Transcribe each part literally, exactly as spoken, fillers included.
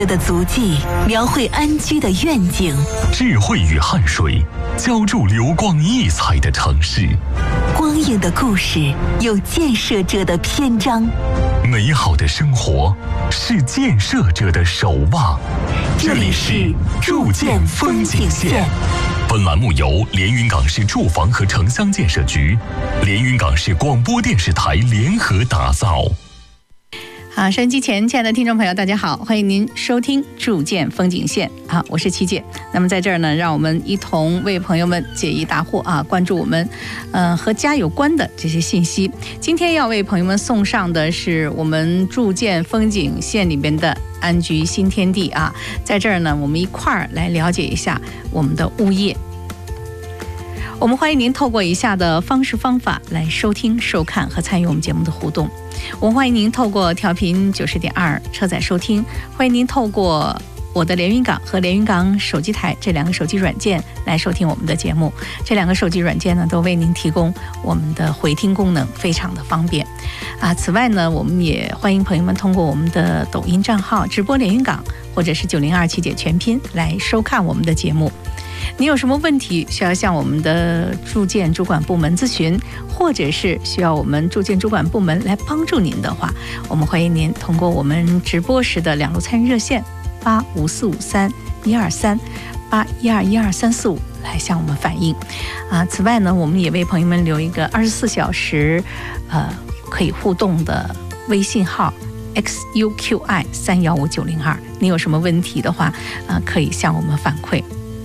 的足迹描绘安居的愿景， 智慧与汗水浇筑流光溢彩的城市， 光影的故事有建设者的篇章。 美好的生活是建设者的守望。 这里是筑建风景线。 本栏目由连云港市住房和城乡建设局、连云港市广播电视台联合打造。 好，收音机前亲爱的听众朋友大家好，欢迎您收听筑建风景线。好，我是琪姐。那么在这儿呢，让我们一同为朋友们解疑答惑啊，关注我们呃和家有关的这些信息。今天要为朋友们送上的是我们筑建风景线里边的安居新天地啊，在这儿呢，我们一块儿来了解一下我们的物业。我们欢迎您透过以下的方式方法来收听、收看和参与我们节目的互动。我们欢迎您透过调频九十点二车载收听，欢迎您透过我的连云港和连云港手机台这两个手机软件来收听我们的节目。这两个手机软件呢，都为您提供我们的回听功能，非常的方便啊。此外呢，我们也欢迎朋友们通过我们的抖音账号直播连云港，或者是九零二七姐全拼来收看我们的节目。你有什么问题需要向我们的筑建主管部门咨询，或者是需要我们筑建主管部门来帮助您的话，我们欢迎您通过我们直播时的两路参与热线八五四五三一二三八一二一二三四五来向我们反映啊。此外呢，我们也为朋友们留一个二十四小时呃可以互动的微信号 X U Q I 三一五九零二，你有什么问题的话啊、呃，可以向我们反馈。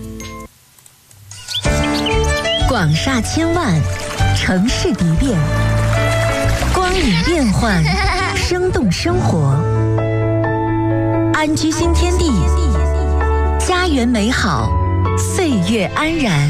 广厦千万，城市蝶变，光影变幻，生动生活，安居新天地，家园美好，岁月安然。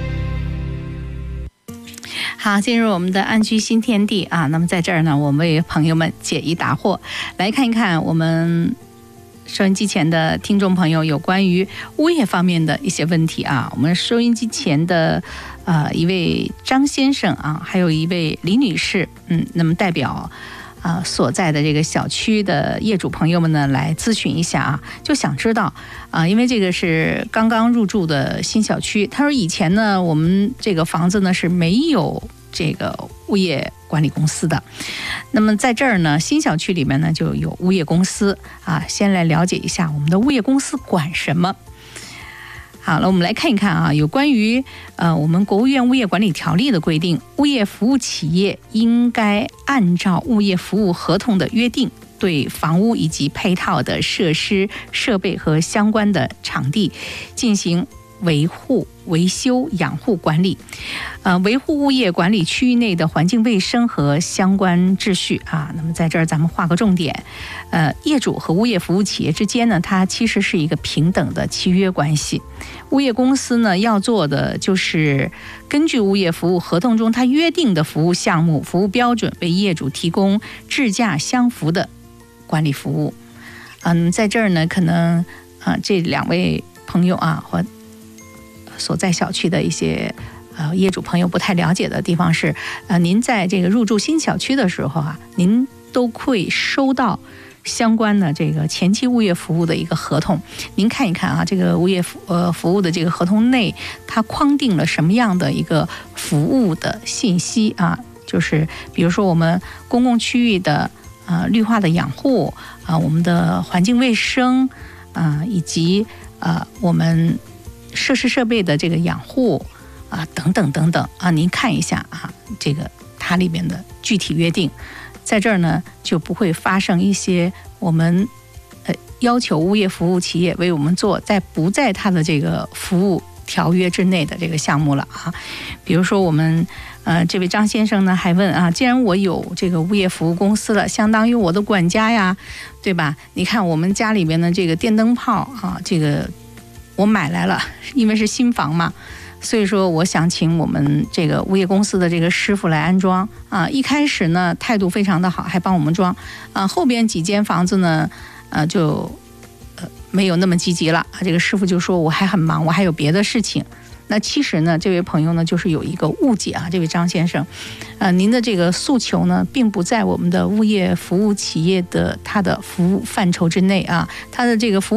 好，进入我们的安居新天地啊。那么在这儿呢，我们为朋友们解疑答惑，来看一看我们收音机前的听众朋友有关于物业方面的一些问题啊。我们收音机前的呃一位张先生啊，还有一位李女士，嗯，那么代表啊、呃、所在的这个小区的业主朋友们呢来咨询一下啊，就想知道啊、呃，因为这个是刚刚入住的新小区，他说以前呢我们这个房子呢是没有这个物业管理公司的，那么在这儿呢，新小区里面呢就有物业公司啊。先来了解一下我们的物业公司管什么。好了，我们来看一看啊，有关于呃我们国务院物业管理条例的规定，物业服务企业应该按照物业服务合同的约定，对房屋以及配套的设施、设备和相关的场地进行维护、维修、养护管理，呃，维护物业管理区域内的环境卫生和相关秩序啊。那么在这儿咱们画个重点，呃，业主和物业服务企业之间呢，它其实是一个平等的契约关系。物业公司呢要做的就是根据物业服务合同中它约定的服务项目、服务标准，为业主提供质价相符的管理服务。嗯，在这儿呢，可能啊、呃、这两位朋友啊或所在小区的一些呃业主朋友不太了解的地方是，呃，您在这个入住新小区的时候啊，您都会收到相关的这个前期物业服务的一个合同。您看一看啊，这个物业服呃服务的这个合同内，它框定了什么样的一个服务的信息啊？就是比如说我们公共区域的呃绿化的养护啊、呃，我们的环境卫生啊、呃，以及呃我们设施设备的这个养护啊，等等等等啊，您看一下啊，这个它里面的具体约定，在这儿呢就不会发生一些我们呃要求物业服务企业为我们做在不在它的这个服务条约之内的这个项目了啊。比如说我们呃这位张先生呢还问啊，既然我有这个物业服务公司了，相当于我的管家呀，对吧？你看我们家里边的这个电灯泡啊，这个我买来了，因为是新房嘛，所以说我想请我们这个物业公司的这个师傅来安装啊。一开始呢态度非常的好，还帮我们装啊。后边几间房子呢，呃就呃没有那么积极了啊。这个师傅就说我还很忙，我还有别的事情。那其实呢，这位朋友呢就是有一个误解啊，这位张先生，呃，您的这个诉求呢，并不在我们的物业服务企业的它的服务范畴之内啊，它的这个服务